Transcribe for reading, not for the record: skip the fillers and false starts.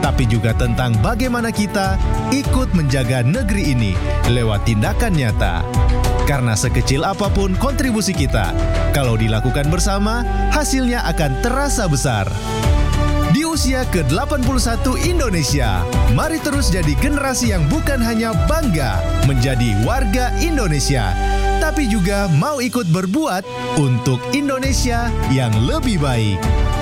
tapi juga tentang bagaimana kita ikut menjaga negeri ini lewat tindakan nyata. Karena sekecil apapun kontribusi kita, kalau dilakukan bersama, hasilnya akan terasa besar. Di usia ke-81 Indonesia, mari terus jadi generasi yang bukan hanya bangga menjadi warga Indonesia, tapi juga mau ikut berbuat untuk Indonesia yang lebih baik.